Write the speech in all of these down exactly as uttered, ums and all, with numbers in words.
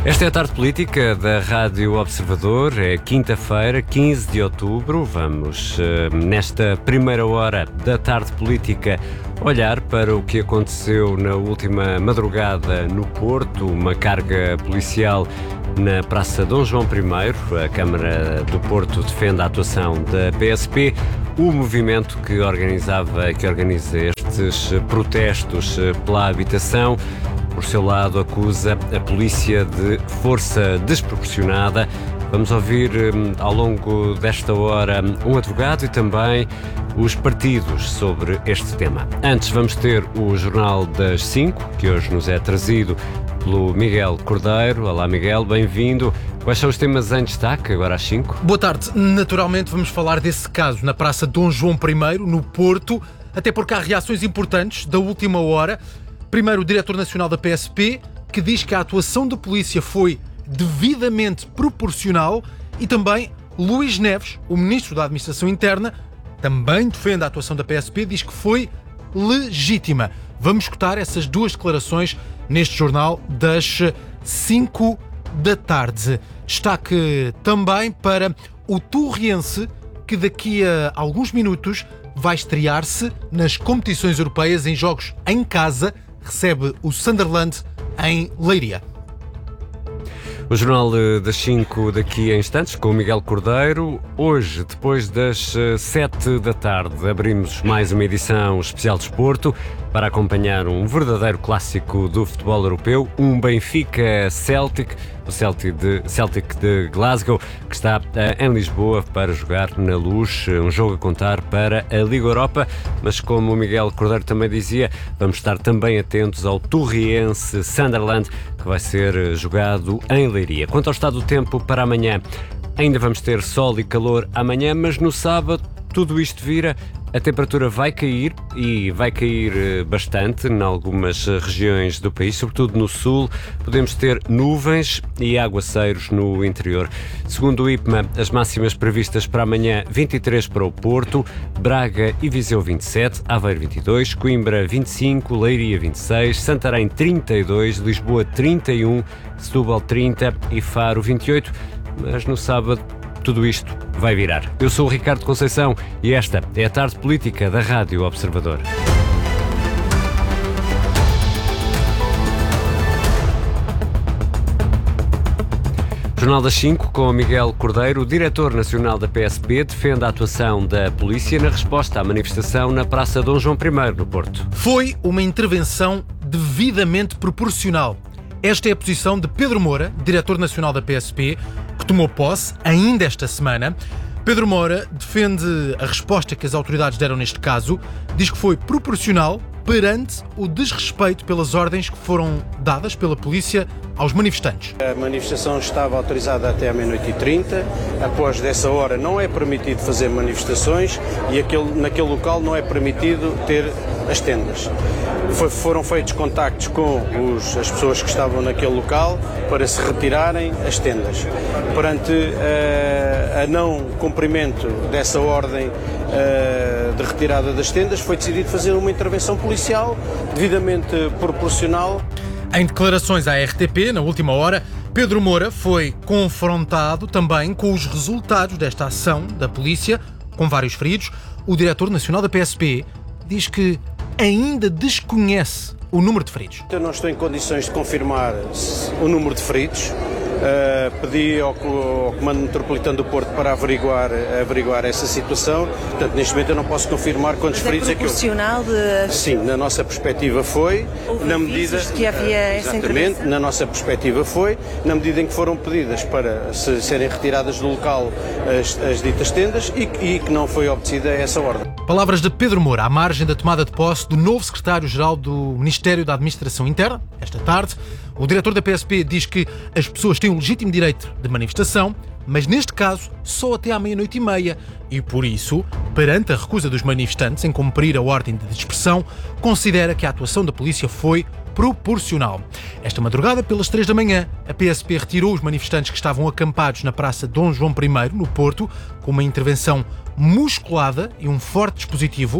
Esta é a Tarde Política da Rádio Observador, é quinta-feira, quinze de outubro. Vamos, nesta primeira hora da Tarde Política, olhar para o que aconteceu na última madrugada no Porto, uma carga policial na Praça Dom João primeiro. A Câmara do Porto defende a atuação da P S P, o movimento que organizava, que organiza estes protestos pela habitação. Por seu lado, acusa a polícia de força desproporcionada. Vamos ouvir ao longo desta hora um advogado e também os partidos sobre este tema. Antes vamos ter o Jornal das cinco, que hoje nos é trazido pelo Miguel Cordeiro. Olá Miguel, bem-vindo. Quais são os temas em destaque agora às cinco? Boa tarde. Naturalmente vamos falar desse caso na Praça Dom João primeiro, no Porto, até porque há reações importantes da última hora. Primeiro, o diretor nacional da P S P, que diz que a atuação da polícia foi devidamente proporcional, e também Luís Neves, o ministro da Administração Interna, também defende a atuação da P S P, diz que foi legítima. Vamos escutar essas duas declarações neste jornal das cinco da tarde. Destaque também para o Torriense, que daqui a alguns minutos vai estrear-se nas competições europeias em jogos em casa. Recebe o Sunderland em Leiria. O Jornal das cinco daqui a instantes com o Miguel Cordeiro. Hoje, depois das sete da tarde, abrimos mais uma edição especial de desporto para acompanhar um verdadeiro clássico do futebol europeu, um Benfica-Celtic, o Celtic de, Celtic de Glasgow, que está em Lisboa para jogar na Luz, um jogo a contar para a Liga Europa, mas como o Miguel Cordeiro também dizia, vamos estar também atentos ao Torriense Sunderland, que vai ser jogado em Leiria. Quanto ao estado do tempo para amanhã, ainda vamos ter sol e calor amanhã, mas no sábado tudo isto vira. A temperatura vai cair e vai cair bastante em algumas regiões do país, sobretudo no sul. Podemos ter nuvens e aguaceiros no interior. Segundo o IPMA, as máximas previstas para amanhã: vinte e três para o Porto, Braga e Viseu vinte e sete, Aveiro vinte e dois, Coimbra vinte e cinco, Leiria vinte e seis, Santarém trinta e dois, Lisboa trinta e um, Setúbal trinta e Faro vinte e oito. Mas no sábado tudo isto vai virar. Eu sou o Ricardo Conceição e esta é a Tarde Política da Rádio Observador. Jornal das cinco com o Miguel Cordeiro. O diretor nacional da P S P defende a atuação da polícia na resposta à manifestação na Praça Dom João primeiro, no Porto. Foi uma intervenção devidamente proporcional. Esta é a posição de Pedro Moura, diretor nacional da P S P, que tomou posse ainda esta semana. Pedro Moura defende a resposta que as autoridades deram neste caso, diz que foi proporcional perante o desrespeito pelas ordens que foram dadas pela polícia aos manifestantes. A manifestação estava autorizada até à meia-noite e trinta, após dessa hora não é permitido fazer manifestações e aquele, naquele local não é permitido ter as tendas. Foi, foram feitos contactos com os, as pessoas que estavam naquele local para se retirarem as tendas. Perante uh, a não cumprimento dessa ordem uh, de retirada das tendas, foi decidido fazer uma intervenção policial devidamente proporcional. Em declarações à R T P, na última hora, Pedro Moura foi confrontado também com os resultados desta ação da polícia, com vários feridos. O diretor nacional da P S P diz que ainda desconhece o número de feridos. Eu não estou em condições de confirmar o número de feridos. Uh, pedi ao, ao Comando Metropolitano do Porto para averiguar, averiguar essa situação. Portanto, neste momento eu não posso confirmar quantos Mas feridos é é que houve. proporcional de... Sim, na nossa perspectiva foi. Houve na medida que havia essa Exatamente, intervenção? na nossa perspectiva foi, na medida em que foram pedidas para se, serem retiradas do local as, as ditas tendas e, e que não foi obtecida essa ordem. Palavras de Pedro Moura à margem da tomada de posse do novo secretário-geral do Ministério da Administração Interna. Esta tarde, o diretor da P S P diz que as pessoas têm o legítimo direito de manifestação, mas neste caso só até à meia-noite e meia, e por isso, perante a recusa dos manifestantes em cumprir a ordem de dispersão, considera que a atuação da polícia foi proporcional. Esta madrugada, pelas três da manhã, a P S P retirou os manifestantes que estavam acampados na Praça Dom João primeiro, no Porto, com uma intervenção musculada e um forte dispositivo.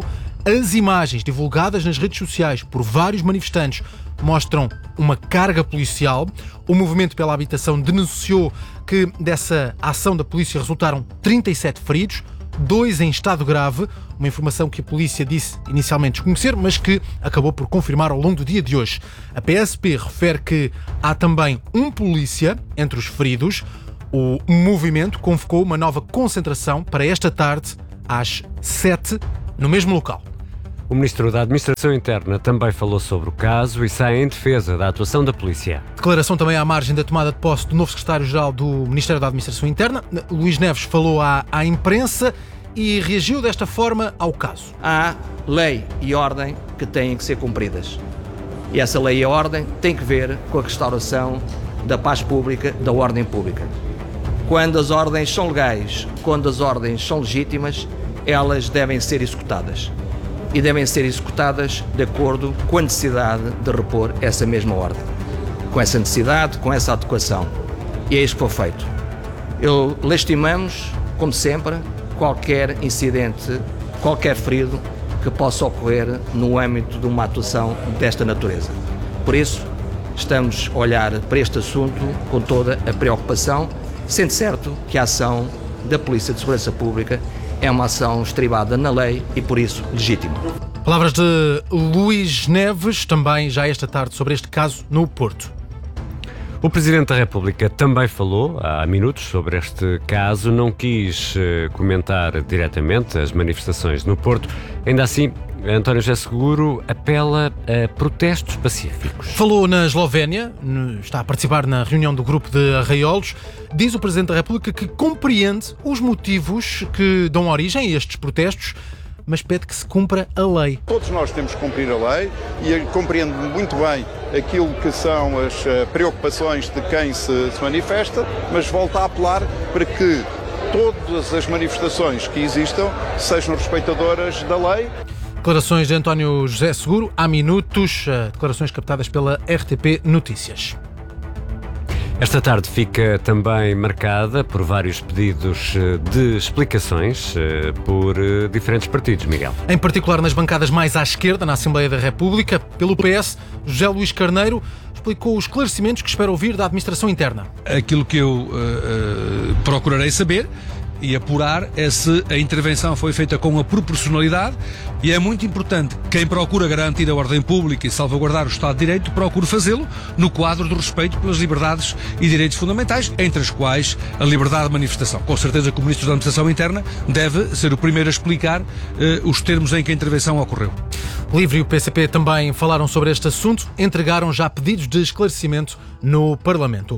As imagens divulgadas nas redes sociais por vários manifestantes mostram uma carga policial. O Movimento pela Habitação denunciou que dessa ação da polícia resultaram trinta e sete feridos, dois em estado grave, uma informação que a polícia disse inicialmente desconhecer, mas que acabou por confirmar ao longo do dia de hoje. A P S P refere que há também um polícia entre os feridos. O movimento convocou uma nova concentração para esta tarde, às sete, no mesmo local. O Ministro da Administração Interna também falou sobre o caso e sai em defesa da atuação da polícia. Declaração também à margem da tomada de posse do novo Secretário-Geral do Ministério da Administração Interna. Luís Neves falou à, à imprensa e reagiu desta forma ao caso. Há lei e ordem que têm que ser cumpridas. E essa lei e ordem tem que ver com a restauração da paz pública, da ordem pública. Quando as ordens são legais, quando as ordens são legítimas, elas devem ser executadas. E devem ser executadas de acordo com a necessidade de repor essa mesma ordem. Com essa necessidade, com essa adequação. E é isso que foi feito. Eu lastimamos, como sempre, qualquer incidente, qualquer ferido que possa ocorrer no âmbito de uma atuação desta natureza. Por isso, estamos a olhar para este assunto com toda a preocupação, sendo certo que a ação da Polícia de Segurança Pública é uma ação estribada na lei e, por isso, legítima. Palavras de Luís Neves, também já esta tarde, sobre este caso no Porto. O Presidente da República também falou há minutos sobre este caso, não quis uh, comentar diretamente as manifestações no Porto. Ainda assim, António José Seguro apela a protestos pacíficos. Falou na Eslovénia, está a participar na reunião do grupo de Arraiolos. Diz o Presidente da República que compreende os motivos que dão origem a estes protestos, mas pede que se cumpra a lei. Todos nós temos que cumprir a lei e compreendo muito bem aquilo que são as preocupações de quem se, se manifesta, mas volto a apelar para que todas as manifestações que existam sejam respeitadoras da lei. Declarações de António José Seguro, há minutos, declarações captadas pela R T P Notícias. Esta tarde fica também marcada por vários pedidos de explicações por diferentes partidos, Miguel. Em particular nas bancadas mais à esquerda, na Assembleia da República, pelo P S, José Luís Carneiro explicou os esclarecimentos que espera ouvir da Administração Interna. Aquilo que eu uh, uh, procurarei saber e apurar é se a intervenção foi feita com a proporcionalidade, e é muito importante que quem procura garantir a ordem pública e salvaguardar o Estado de Direito procure fazê-lo no quadro do respeito pelas liberdades e direitos fundamentais, entre as quais a liberdade de manifestação. Com certeza que o Ministro da Administração Interna deve ser o primeiro a explicar uh, os termos em que a intervenção ocorreu. O LIVRE e o P C P também falaram sobre este assunto, entregaram já pedidos de esclarecimento no Parlamento.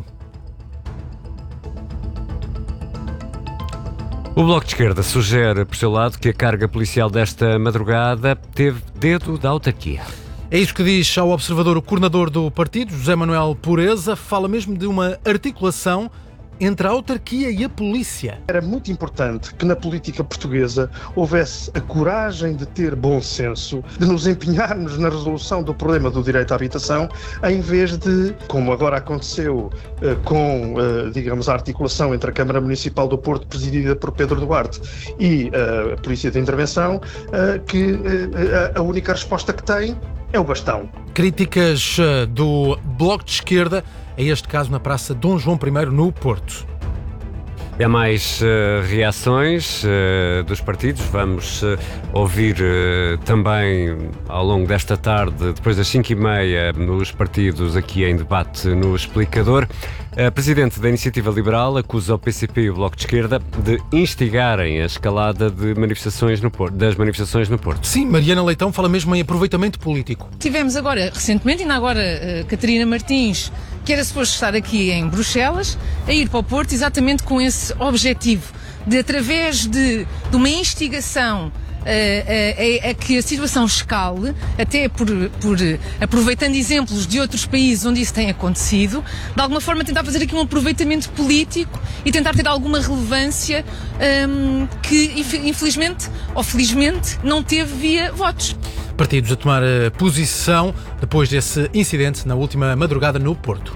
O Bloco de Esquerda sugere, por seu lado, que a carga policial desta madrugada teve dedo da autarquia. É isso que diz ao Observador o coordenador do partido, José Manuel Pureza, fala mesmo de uma articulação entre a autarquia e a polícia. Era muito importante que na política portuguesa houvesse a coragem de ter bom senso, de nos empenharmos na resolução do problema do direito à habitação, em vez de, como agora aconteceu com, digamos, a articulação entre a Câmara Municipal do Porto, presidida por Pedro Duarte, e a Polícia de Intervenção, que a única resposta que tem é o bastão. Críticas do Bloco de Esquerda a este caso na Praça Dom João I, no Porto. Há mais uh, reações uh, dos partidos. Vamos uh, ouvir uh, também ao longo desta tarde, depois das cinco e meia, nos partidos aqui em debate no Explicador. A Presidente da Iniciativa Liberal acusa o P C P e o Bloco de Esquerda de instigarem a escalada de manifestações no Porto, das manifestações no Porto. Sim, Mariana Leitão fala mesmo em aproveitamento político. Tivemos agora, recentemente, ainda agora, uh, Catarina Martins, que era suposto estar aqui em Bruxelas, a ir para o Porto exatamente com esse objetivo de, através de, de uma instigação a, a, a, a que a situação escale, até por, por aproveitando exemplos de outros países onde isso tem acontecido, de alguma forma tentar fazer aqui um aproveitamento político e tentar ter alguma relevância um, que infelizmente ou felizmente não teve via votos. Partidos a tomar posição depois desse incidente na última madrugada no Porto.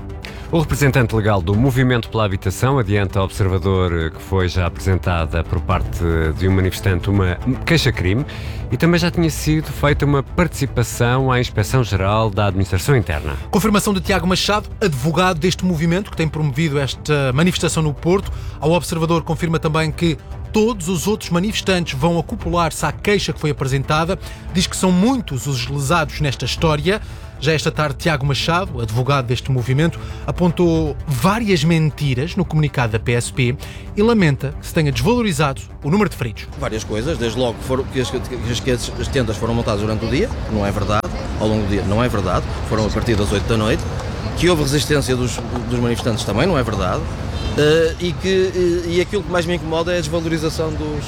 O representante legal do Movimento pela Habitação adianta ao Observador que foi já apresentada por parte de um manifestante uma queixa-crime e também já tinha sido feita uma participação à Inspeção-Geral da Administração Interna. Confirmação de Tiago Machado, advogado deste movimento que tem promovido esta manifestação no Porto. Ao Observador confirma também que todos os outros manifestantes vão acoplar-se à queixa que foi apresentada. Diz que são muitos os lesados nesta história. Já esta tarde, Tiago Machado, advogado deste movimento, apontou várias mentiras no comunicado da P S P e lamenta que se tenha desvalorizado o número de feridos. Várias coisas, desde logo foram, que, as, que as, as tendas foram montadas durante o dia, não é verdade, ao longo do dia não é verdade, foram a partir das oito da noite, que houve resistência dos, dos manifestantes também, não é verdade, uh, e, que, e aquilo que mais me incomoda é a desvalorização dos,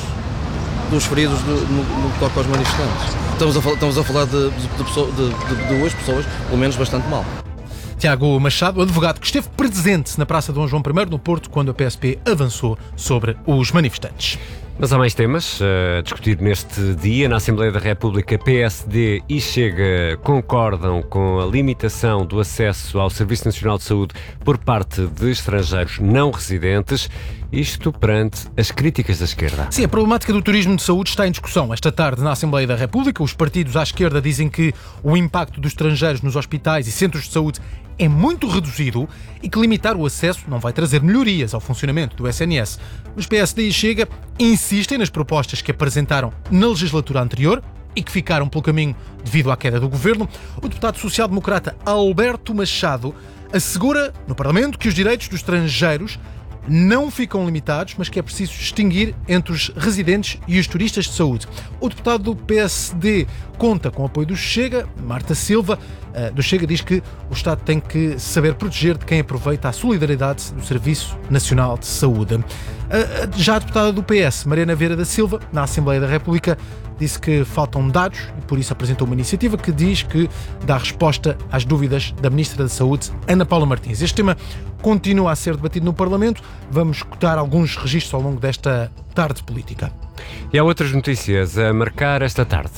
dos feridos do, no, no que toca aos manifestantes. Estamos a, estamos a falar de, de, de, de, de duas pessoas, pelo menos bastante mal. Tiago Machado, advogado que esteve presente na Praça Dom João primeiro, no Porto, quando a P S P avançou sobre os manifestantes. Mas há mais temas a discutir neste dia. Na Assembleia da República, P S D e Chega concordam com a limitação do acesso ao Serviço Nacional de Saúde por parte de estrangeiros não residentes. Isto perante as críticas da esquerda. Sim, a problemática do turismo de saúde está em discussão. Esta tarde, na Assembleia da República, os partidos à esquerda dizem que o impacto dos estrangeiros nos hospitais e centros de saúde é muito reduzido e que limitar o acesso não vai trazer melhorias ao funcionamento do S N S. Os P S D e Chega insistem nas propostas que apresentaram na legislatura anterior e que ficaram pelo caminho devido à queda do governo. O deputado social-democrata Alberto Machado assegura no Parlamento que os direitos dos estrangeiros não ficam limitados, mas que é preciso distinguir entre os residentes e os turistas de saúde. O deputado do P S D conta com o apoio do Chega. Marta Silva, do Chega, diz que o Estado tem que saber proteger de quem aproveita a solidariedade do Serviço Nacional de Saúde. Já a deputada do P S, Mariana Vieira da Silva, na Assembleia da República, disse que faltam dados e por isso apresentou uma iniciativa que diz que dá resposta às dúvidas da Ministra da Saúde, Ana Paula Martins. Este tema continua a ser debatido no Parlamento. Vamos escutar alguns registros ao longo desta tarde política. E há outras notícias a marcar esta tarde.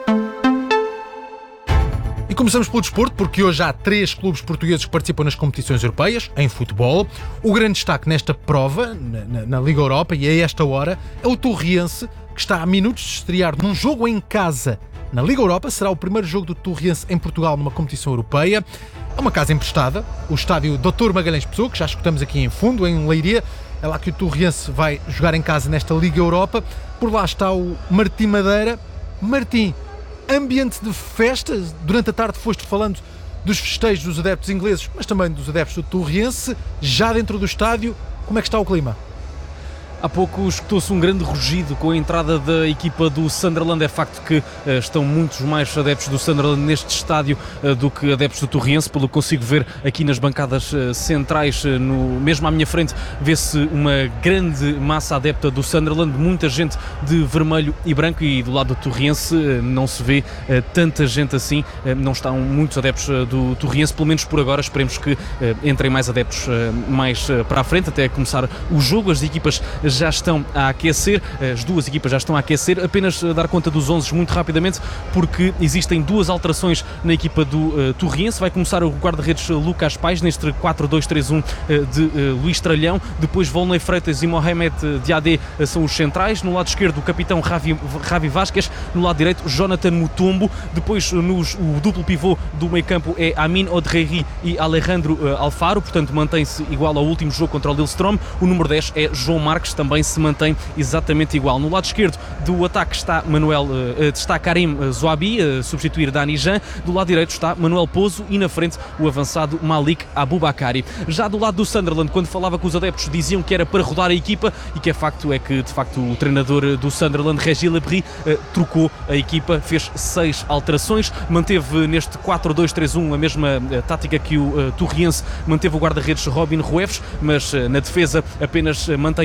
E começamos pelo desporto, porque hoje há três clubes portugueses que participam nas competições europeias, em futebol. O grande destaque nesta prova, na, na, na Liga Europa, e a esta hora, é o Torriense, que está a minutos de estrear num jogo em casa na Liga Europa. Será o primeiro jogo do Torriense em Portugal numa competição europeia. É uma casa emprestada, o estádio doutor Magalhães Pessoa, que já escutamos aqui em fundo, em Leiria. É lá que o Torriense vai jogar em casa nesta Liga Europa. Por lá está o Martim Madeira. Martim, ambiente de festas. Durante a tarde foste falando dos festejos dos adeptos ingleses, mas também dos adeptos do Torriense. Já dentro do estádio, como é que está o clima? Há pouco escutou-se um grande rugido com a entrada da equipa do Sunderland. É facto que uh, estão muitos mais adeptos do Sunderland neste estádio uh, do que adeptos do Torriense, pelo que consigo ver aqui nas bancadas uh, centrais, uh, no, mesmo à minha frente, vê-se uma grande massa adepta do Sunderland, muita gente de vermelho e branco, e do lado do Torriense uh, não se vê uh, tanta gente assim, uh, não estão muitos adeptos uh, do Torriense, pelo menos por agora. Esperemos que uh, entrem mais adeptos uh, mais uh, para a frente, até começar o jogo. As equipas já estão a aquecer, as duas equipas já estão a aquecer. Apenas dar conta dos onze muito rapidamente, porque existem duas alterações na equipa do uh, Torriense. Vai começar o guarda-redes Lucas Pais neste quatro dois três um uh, de uh, Luís Tralhão. Depois Volney Freitas e Mohamed Diadé uh, são os centrais. No lado esquerdo o capitão Ravi, Ravi Vasquez. No lado direito Jonathan Mutombo. Depois nos, o duplo pivô do meio campo é Amin Odreri e Alejandro uh, Alfaro. Portanto mantém-se igual ao último jogo contra o Lillestrøm. O número dez é João Marques, também se mantém exatamente igual. No lado esquerdo do ataque está Manuel, está Karim Zouabi a substituir Dani Jan. Do lado direito está Manuel Pozo e na frente o avançado Malik Aboubakari. Já do lado do Sunderland, quando falava com os adeptos, diziam que era para rodar a equipa, e que é facto é que de facto o treinador do Sunderland, Régis Labrie, trocou a equipa, fez seis alterações, manteve neste quatro dois três um a mesma tática que o Torriense, manteve o guarda-redes Robin Rueves, mas na defesa apenas mantém Omar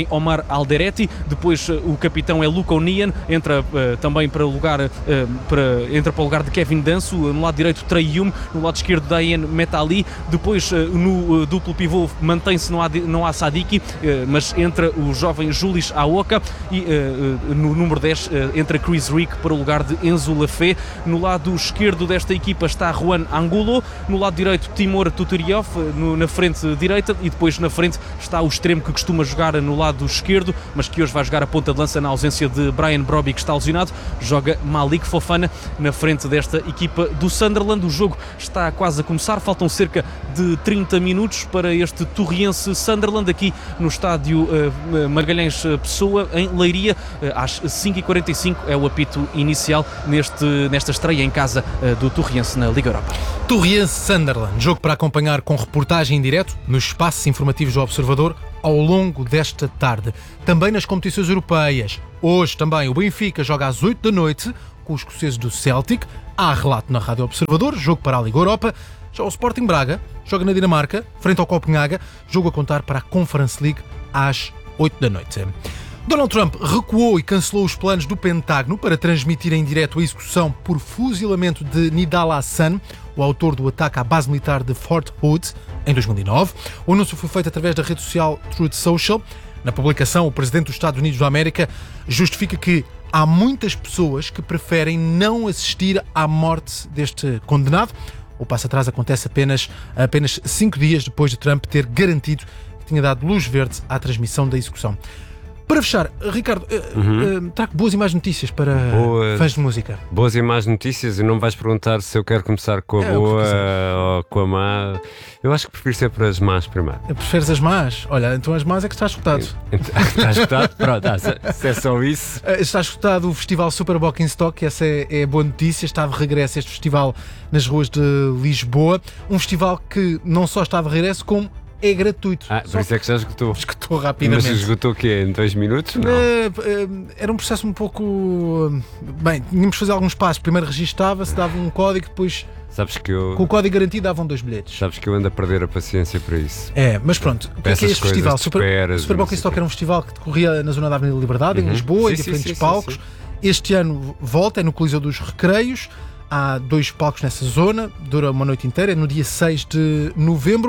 Alderete, depois o capitão é Luca O'Neill, entra uh, também para o lugar, uh, para, entra para o lugar de Kevin Danso, no lado direito Trey Hume, no lado esquerdo Dayen Metali, depois uh, no uh, duplo pivô mantém-se não há, não há Sadiki, uh, mas entra o jovem Julius Aoka e uh, no número dez uh, entra Chris Rick para o lugar de Enzo Lafay. No lado esquerdo desta equipa está Juan Angulo, no lado direito Timur Tuturiov, uh, na frente direita, e depois na frente está o extremo que costuma jogar no lado esquerdo, mas que hoje vai jogar a ponta de lança na ausência de Brian Brobby, que está lesionado. Joga Malik Fofana na frente desta equipa do Sunderland. O jogo está quase a começar, faltam cerca de trinta minutos para este Torriense-Sunderland aqui no estádio uh, Magalhães Pessoa, em Leiria. Uh, às cinco e quarenta e cinco é o apito inicial neste, nesta estreia em casa uh, do Torriense na Liga Europa. Torriense-Sunderland, jogo para acompanhar com reportagem em direto nos espaços informativos do Observador ao longo desta tarde. Também nas competições europeias. Hoje também o Benfica joga às oito da noite com os escoceses do Celtic. Há relato na Rádio Observador, jogo para a Liga Europa. Já o Sporting Braga joga na Dinamarca, frente ao Copenhaga, jogo a contar para a Conference League às oito da noite. Donald Trump recuou e cancelou os planos do Pentágono para transmitir em direto a execução por fuzilamento de Nidal Hasan, o autor do ataque à base militar de Fort Hood, em dois mil e nove. O anúncio foi feito através da rede social Truth Social. Na publicação, o presidente dos Estados Unidos da América justifica que há muitas pessoas que preferem não assistir à morte deste condenado. O passo atrás acontece apenas, apenas cinco dias depois de Trump ter garantido que tinha dado luz verde à transmissão da execução. Para fechar, Ricardo, uhum. uh, uh, trago boas e más notícias para boas, fãs de música. Boas e más notícias, e não me vais perguntar se eu quero começar com a é, boa ou com a má. Eu acho que prefiro ser para as más primeiro. Preferes as más? Olha, então as más é que está escutado. Está escutado? Pronto, ah, se é só isso. Uh, está escutado o festival Super Stock, essa é, é a boa notícia. Está de regresso este festival nas ruas de Lisboa. Um festival que não só está de regresso, como é gratuito. Ah, por isso é que já esgotou. Esgotou rapidamente. Mas esgotou o quê? Em dois minutos? Não. Uh, era um processo um pouco... Bem, tínhamos de fazer alguns passos. Primeiro registava-se, dava um código, depois... Sabes que eu... Com o código garantido davam dois bilhetes. Sabes que eu ando a perder a paciência para isso. É, mas pronto. O que é, que é este festival? Super, o Super Stock era um festival que decorria na zona da Avenida Liberdade, uhum. em Lisboa, sim, em diferentes sim, sim, palcos. Sim, sim. Este ano volta, é no Coliseu dos Recreios. Há dois palcos nessa zona, dura uma noite inteira, é no dia seis de novembro.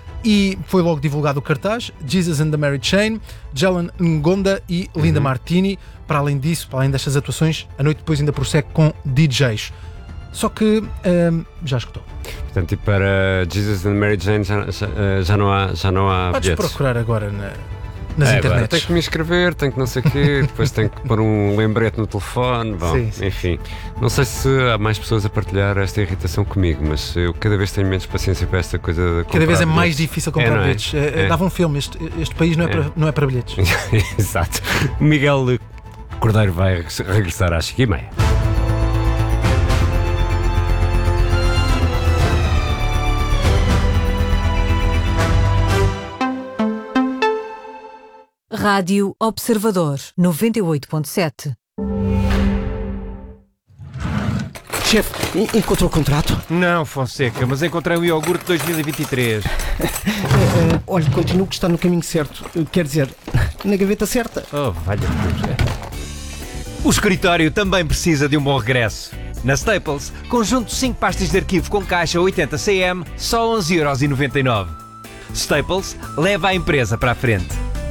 E foi logo divulgado o cartaz, Jesus and the Mary Chain, Jelen Ngonda e Linda uhum. Martini. Para além disso, para além destas atuações, a noite depois ainda prossegue com D Js. Só que um, já escutou. Portanto, e para Jesus and the Mary Chain já, já, já não há, já não há Podes bilhetes. Procurar agora na, nas é, internets. Tenho que me inscrever, tenho que não sei o quê, depois tenho que pôr um lembrete no telefone. Bom, sim, sim. Enfim, não sei se há mais pessoas a partilhar esta irritação comigo, mas eu cada vez tenho menos paciência para esta coisa de comprar Cada vez é bilhetes. Mais difícil comprar é, bilhetes. É? É. Dava um filme, este, este país não é, é. Para, não é para bilhetes. Exato. O Miguel Cordeiro vai regressar às cinco e meia. Rádio Observador noventa e oito ponto sete. Chefe, encontrou o contrato? Não, Fonseca, mas encontrei o iogurte dois mil e vinte e três. uh, uh, olha, continuo que está no caminho certo. Uh, quer dizer, na gaveta certa. Oh, valha Deus. O escritório também precisa de um bom regresso. Na Staples, conjunto cinco pastas de arquivo com caixa oitenta centímetros, só onze euros e noventa e nove. Staples leva a empresa para a frente.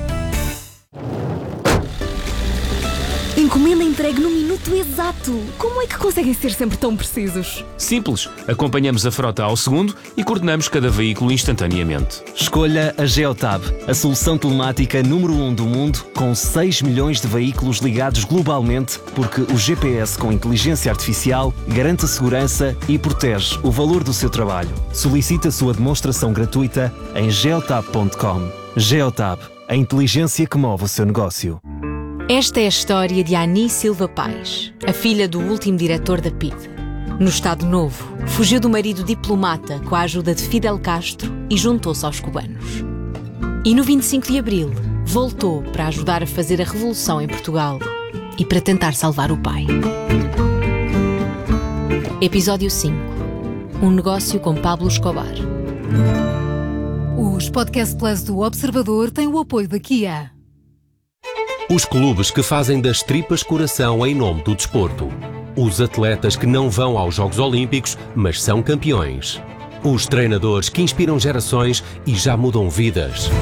Encomenda entregue no minuto exato. Como é que conseguem ser sempre tão precisos? Simples. Acompanhamos a frota ao segundo e coordenamos cada veículo instantaneamente. Escolha a Geotab, a solução telemática número um do mundo, com seis milhões de veículos ligados globalmente, porque o G P S com inteligência artificial garante a segurança e protege o valor do seu trabalho. Solicite a sua demonstração gratuita em geotab ponto com. Geotab, a inteligência que move o seu negócio. Esta é a história de Ani Silva Paes, a filha do último diretor da P I D. No Estado Novo, fugiu do marido diplomata com a ajuda de Fidel Castro e juntou-se aos cubanos. E no vinte e cinco de abril, voltou para ajudar a fazer a revolução em Portugal e para tentar salvar o pai. Episódio cinco. Um negócio com Pablo Escobar. Os Podcast Plus do Observador têm o apoio da Kia. Os clubes que fazem das tripas coração em nome do desporto. Os atletas que não vão aos Jogos Olímpicos, mas são campeões. Os treinadores que inspiram gerações e já mudam vidas.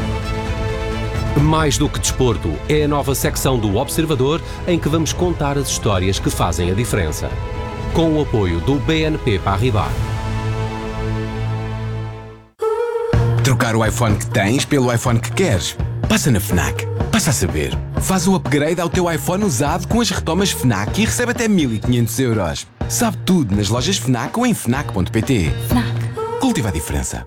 Mais do que desporto, é a nova secção do Observador em que vamos contar as histórias que fazem a diferença. Com o apoio do B N P Paribas. Trocar o iPhone que tens pelo iPhone que queres? Passa na FNAC. Passa a saber. Faz o upgrade ao teu iPhone usado com as retomas FNAC e recebe até mil e quinhentos euros. Sabe tudo nas lojas FNAC ou em fnac ponto pt. FNAC. Cultiva a diferença.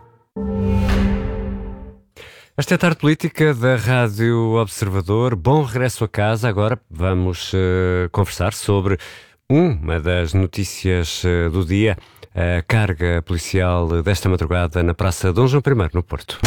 Esta é a tarde política da Rádio Observador. Bom regresso a casa. Agora vamos uh, conversar sobre uma das notícias uh, do dia. A carga policial desta madrugada na Praça Dom João I, no Porto.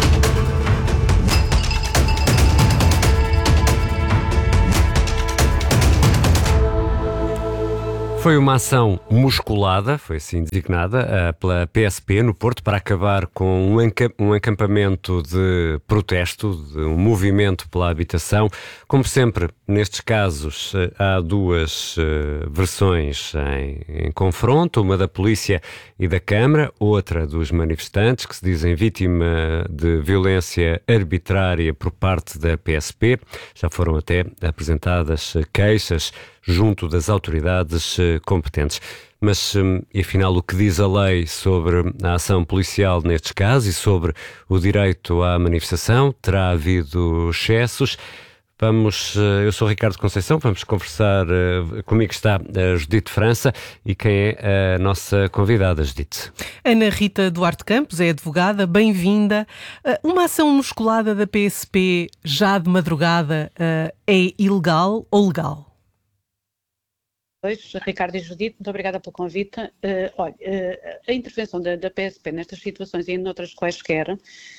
Foi uma ação musculada, foi assim designada, uh, pela P S P no Porto para acabar com um, enca- um acampamento de protesto, de um movimento pela habitação. Como sempre, nestes casos, uh, há duas uh, versões em, em confronto, uma da polícia e da Câmara, outra dos manifestantes que se dizem vítima de violência arbitrária por parte da P S P. Já foram até apresentadas queixas junto das autoridades uh, competentes. Mas, um, e afinal, o que diz a lei sobre a ação policial nestes casos e sobre o direito à manifestação? Terá havido excessos? Vamos, uh, eu sou Ricardo Conceição, vamos conversar, uh, comigo está a Judite França e quem é a nossa convidada, Judite? Ana Rita Duarte Campos é advogada, bem-vinda. Uh, uma ação musculada da P S P já de madrugada uh, é ilegal ou legal? Pois, Ricardo e Judite, muito obrigada pelo convite. Uh, olha, uh, a intervenção da, da P S P nestas situações e em outras quaisquer uh,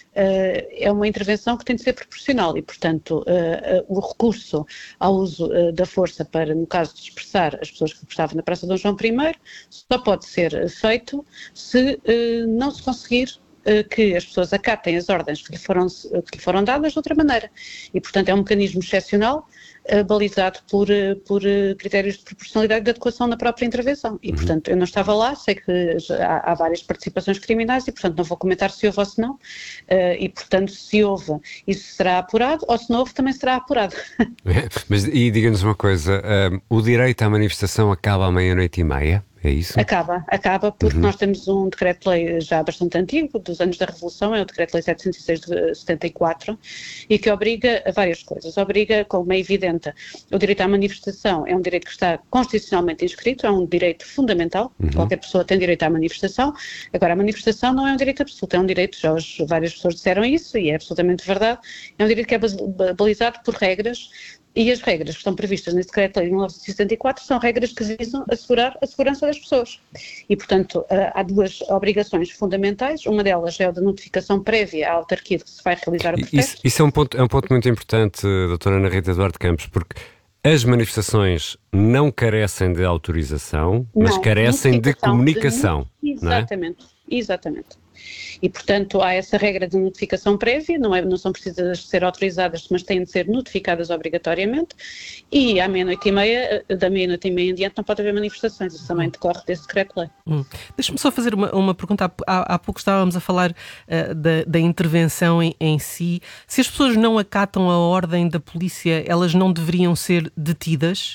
é uma intervenção que tem de ser proporcional e, portanto, uh, uh, o recurso ao uso uh, da força para, no caso de dispersar as pessoas que estavam na Praça Dom João I, só pode ser feito se uh, não se conseguir uh, que as pessoas acatem as ordens que lhe foram, que lhe foram dadas de outra maneira. E, portanto, é um mecanismo excepcional Uh, balizado por, uh, por uh, critérios de proporcionalidade e de adequação na própria intervenção. E, portanto, eu não estava lá, sei que já há, há várias participações criminais e, portanto, não vou comentar se houve ou se não. Uh, e, portanto, se houve, isso será apurado, ou se não houve, também será apurado. Mas, e diga-nos uma coisa, um, o direito à manifestação acaba à meia-noite e meia? É isso? Acaba, acaba porque Uhum. nós temos um decreto-lei já bastante antigo, dos anos da Revolução, é o decreto-lei setecentos e seis de setenta e quatro, e que obriga a várias coisas. Obriga, como é evidente, o direito à manifestação é um direito que está constitucionalmente inscrito, é um direito fundamental, Uhum. qualquer pessoa tem direito à manifestação. Agora, a manifestação não é um direito absoluto, é um direito, já os, várias pessoas disseram isso, e é absolutamente verdade, é um direito que é bas- balizado por regras. E as regras que estão previstas nesse decreto-lei de mil novecentos e setenta e quatro são regras que visam assegurar a segurança das pessoas. E, portanto, há duas obrigações fundamentais. Uma delas é a da notificação prévia à autarquia de que se vai realizar o protesto. Isso, isso é, um ponto, é um ponto muito importante, doutora Ana Rita Duarte Campos, porque as manifestações não carecem de autorização, mas Não, carecem de notificação comunicação. de- não é? Exatamente, exatamente. E, portanto, há essa regra de notificação prévia, não, é, não são precisas ser autorizadas, mas têm de ser notificadas obrigatoriamente, e à meia-noite e meia, da meia-noite e meia em diante, não pode haver manifestações, isso também decorre desse decreto-lei. Hum. Deixa-me só fazer uma, uma pergunta. Há, há pouco estávamos a falar uh, da, da intervenção em, em si. Se as pessoas não acatam a ordem da polícia, elas não deveriam ser detidas?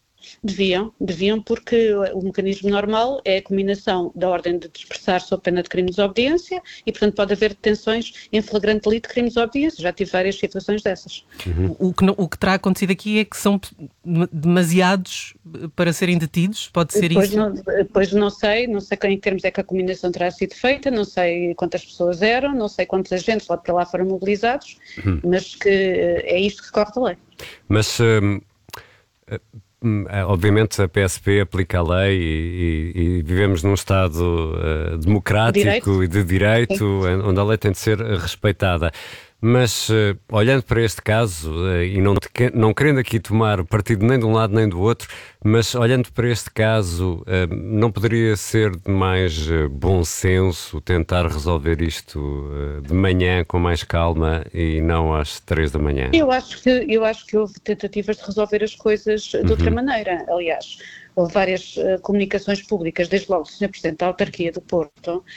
Deviam, deviam porque o mecanismo normal é a combinação da ordem de dispersar sob pena de crime de desobediência e, portanto, pode haver detenções em flagrante delito de crime de desobediência. Já tive várias situações dessas. Uhum. O, que, não- o que terá acontecido aqui é que são demasiados para serem detidos? Pode ser Pois isso? não, pois não sei, não sei em que termos é que a combinação terá sido feita, não sei quantas pessoas eram, não sei quantos agentes lá para lá foram mobilizados, Uhum. mas que eh, é isto que corre da lei. Mas, hum, hum, obviamente, a P S P aplica a lei e, e- e vivemos num Estado uh, democrático Direito. e de direito, Sim. onde a lei tem de ser respeitada. Mas, uh, olhando para este caso, uh, e não, te, não querendo aqui tomar partido nem de um lado nem do outro, mas olhando para este caso, uh, não poderia ser de mais uh, bom senso tentar resolver isto uh, de manhã com mais calma e não às três da manhã? Eu acho que, eu acho que houve tentativas de resolver as coisas de Uhum. outra maneira. Aliás, houve várias uh, comunicações públicas, desde logo do senhor Presidente da Autarquia do Porto, uh,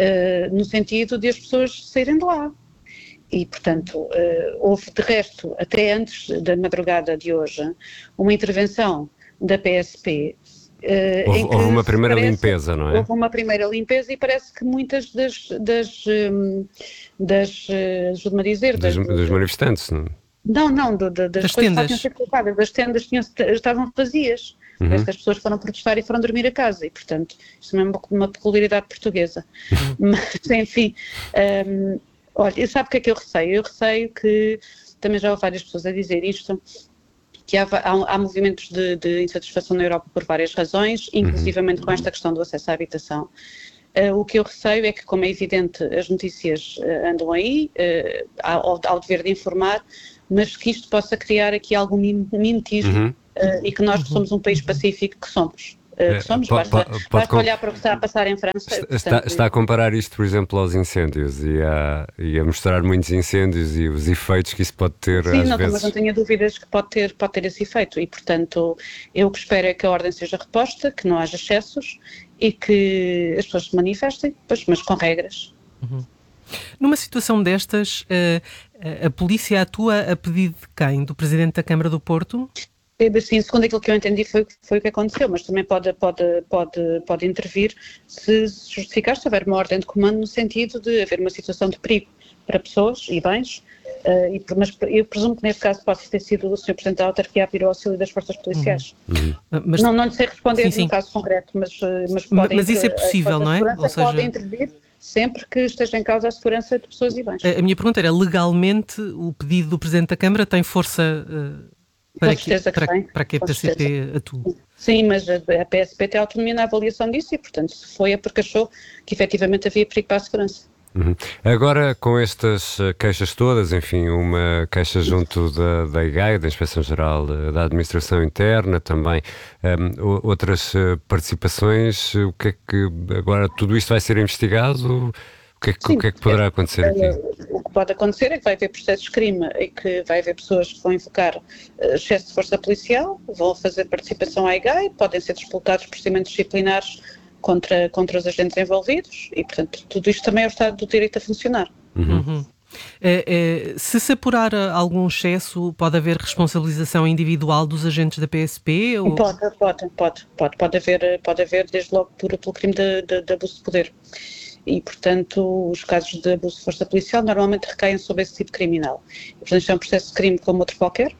no sentido de as pessoas saírem de lá. E, portanto, uh, houve de resto, até antes da madrugada de hoje, uma intervenção da P S P. Uh, houve, em que houve uma primeira parece, limpeza, não é? Houve uma primeira limpeza e parece que muitas das, das, um, das uh, ajude-me a dizer, Dos, das, dos manifestantes, não? não, não, do, do, das, Das coisas tendas. que tinham sido colocadas, das tendas tinham, estavam vazias. Uhum. Parece que as pessoas foram protestar e foram dormir a casa, e portanto, isso não é uma, uma peculiaridade portuguesa. Mas, enfim, um, olha, sabe o que é que eu receio? Eu receio que, também já houve várias pessoas a dizer isto, que há, há, há movimentos de, de insatisfação na Europa por várias razões, inclusivamente com esta questão do acesso à habitação. Uh, o que eu receio é que, como é evidente, as notícias uh, andam aí, uh, ao, ao dever de informar, mas que isto possa criar aqui algum mimetismo Uhum. uh, e que nós, que somos um país pacífico, que somos. Uh, que somos, pode, basta, pode, basta pode, olhar para o que está a passar em França. Está, portanto, está a comparar isto, por exemplo, aos incêndios e a, e a mostrar muitos incêndios e os efeitos que isso pode ter Sim, às não, vezes. mas não tenho dúvidas que pode ter, pode ter esse efeito e, portanto, eu que espero é que a ordem seja reposta, que não haja excessos e que as pessoas se manifestem, pois, mas com regras. Uhum. Numa situação destas, a, a polícia atua a pedido de quem? Do Presidente da Câmara do Porto? Sim, segundo aquilo que eu entendi foi, foi o que aconteceu, mas também pode, pode, pode, pode intervir se justificar, se houver uma ordem de comando no sentido de haver uma situação de perigo para pessoas e bens, uh, e, mas eu presumo que neste caso possa ter sido o senhor Presidente da Autarquia a pedir o auxílio das forças policiais. Uhum. Mas, não, não lhe sei responder sim, sim. no caso concreto, mas, mas, mas, podem, mas isso é possível, não é? Ou seja, podem intervir sempre que esteja em causa a segurança de pessoas e bens. A, a minha pergunta era, legalmente o pedido do Presidente da Câmara tem força... Uh, Para que, que, para, tem, para que a P S P atue? Sim, mas a, a P S P tem autonomia na avaliação disso e, portanto, se foi é porque achou que efetivamente havia perigo para a segurança. Uhum. Agora, com estas queixas todas, enfim, uma queixa junto da, da I G A I, da Inspeção-Geral da Administração Interna, também um, outras participações, o que é que agora tudo isto vai ser investigado? O que é que, Sim, o que, é que poderá acontecer aqui? O que pode acontecer é que vai haver processos de crime e que vai haver pessoas que vão invocar uh, excesso de força policial, vão fazer participação à I G A I, podem ser disputados procedimentos disciplinares contra, contra os agentes envolvidos e, portanto, tudo isto também é o Estado do Direito a funcionar. Uhum. Uhum. É, é, se se apurar algum excesso, pode haver responsabilização individual dos agentes da P S P? Ou... Pode, pode, pode, pode, pode haver, pode haver desde logo por, pelo crime de, de, de abuso de poder. E, portanto, os casos de abuso de força policial normalmente recaem sobre esse tipo criminal. E, portanto, isto é um processo de crime como outro qualquer.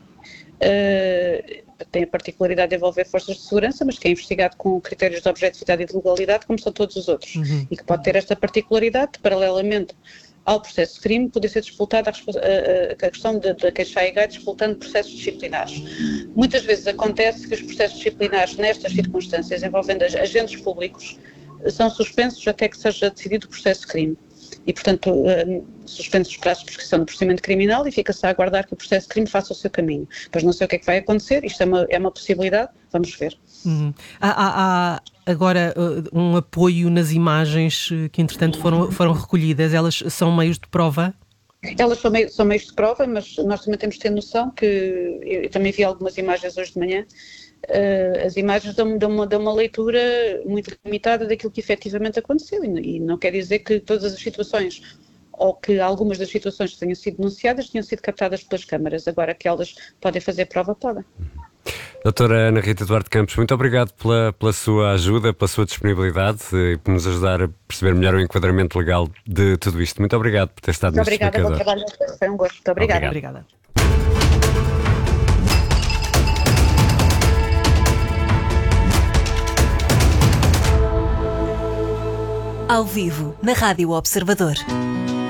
Uh, tem a particularidade de envolver forças de segurança, mas que é investigado com critérios de objetividade e de legalidade, como são todos os outros. Uhum. E que pode ter esta particularidade, paralelamente ao processo de crime, poder ser disputada a, a, a questão da queixa à I G A I disputando processos disciplinares. Muitas vezes acontece que os processos disciplinares, nestas circunstâncias, envolvendo agentes públicos, são suspensos até que seja decidido o processo de crime. E, portanto, uh, suspensos os prazos de prescrição do procedimento criminal e fica-se a aguardar que o processo de crime faça o seu caminho. Pois não sei o que é que vai acontecer, isto é uma, é uma possibilidade, vamos ver. Uhum. Há, há, há agora uh, um apoio nas imagens que, entretanto, foram, foram recolhidas, elas são meios de prova? Elas são, meio, são meios de prova, mas nós também temos de ter noção que, eu, eu também vi algumas imagens hoje de manhã, Uh, as imagens dão, dão, uma, dão uma leitura muito limitada daquilo que efetivamente aconteceu e, e não quer dizer que todas as situações ou que algumas das situações que tenham sido denunciadas tenham sido captadas pelas câmaras, agora que elas podem fazer prova, podem. Doutora Ana Rita Duarte Campos, muito obrigado pela, pela sua ajuda, pela sua disponibilidade e por nos ajudar a perceber melhor o enquadramento legal de tudo isto. Muito obrigado por ter estado neste explicador. Obrigada, bom trabalho, foi um gosto. Muito obrigada. Obrigada. Ao vivo, na Rádio Observador.